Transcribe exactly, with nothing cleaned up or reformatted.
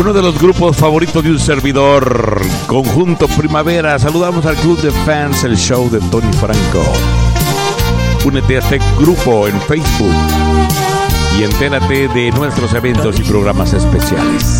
Uno de los grupos favoritos de un servidor, Conjunto Primavera. Saludamos al Club de Fans, el show de Tony Franco. Únete a este grupo en Facebook y entérate de nuestros eventos y programas especiales.